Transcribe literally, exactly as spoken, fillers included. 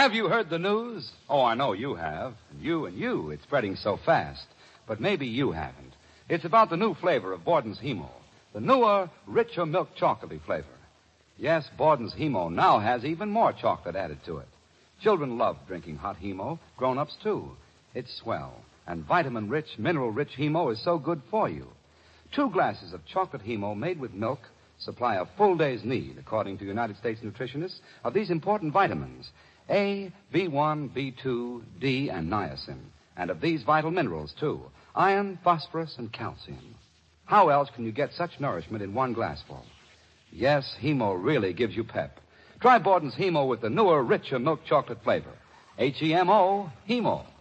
Have you heard the news? Oh, I know you have. And you and you. It's spreading so fast. But maybe you haven't. It's about the new flavor of Borden's Hemo. The newer, richer milk chocolatey flavor. Yes, Borden's Hemo now has even more chocolate added to it. Children love drinking hot Hemo. Grown-ups, too. It's swell. And vitamin-rich, mineral-rich Hemo is so good for you. Two glasses of chocolate Hemo made with milk supply a full day's need, according to United States nutritionists, of these important vitamins, A, B one, B two, D, and niacin. And of these vital minerals, too, iron, phosphorus, and calcium. How else can you get such nourishment in one glassful? Yes, Hemo really gives you pep. Try Borden's Hemo with the newer, richer milk chocolate flavor. H E M O, Hemo.